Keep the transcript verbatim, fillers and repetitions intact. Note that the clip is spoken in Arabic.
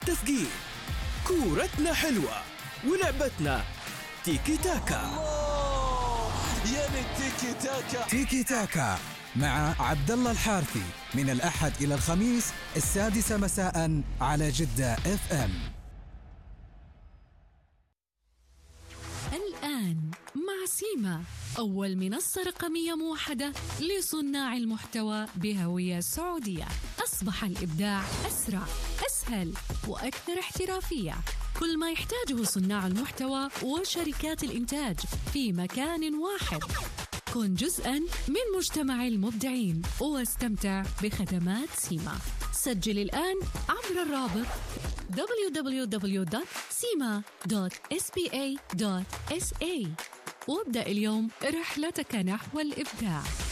تسجيل كورتنا حلوة ولعبتنا تيكي تاكا. يعني التيكي تاكا تيكي تاكا مع عبد الله الحارثي من الأحد إلى الخميس السادسة مساء على جدة اف ام. الآن مع سيما، أول منصة رقمية موحدة لصناع المحتوى بهوية سعودية. أصبح الإبداع أسرع، أسهل وأكثر احترافية. كل ما يحتاجه صناع المحتوى وشركات الإنتاج في مكان واحد. كن جزءاً من مجتمع المبدعين واستمتع بخدمات سيما. سجل الآن عبر الرابط دبليو دبليو دبليو دوت سيما دوت إس بي إيه دوت إس إيه وابدأ اليوم رحلتك نحو الإبداع.